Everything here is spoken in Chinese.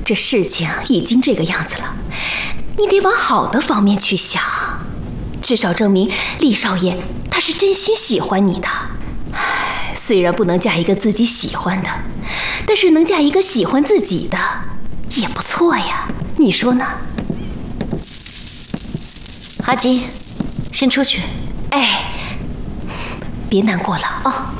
这事情已经这个样子了，你得往好的方面去想，至少证明厉少爷他是真心喜欢你的。虽然不能嫁一个自己喜欢的，但是能嫁一个喜欢自己的也不错呀，你说呢？阿金，先出去。哎，别难过了哦。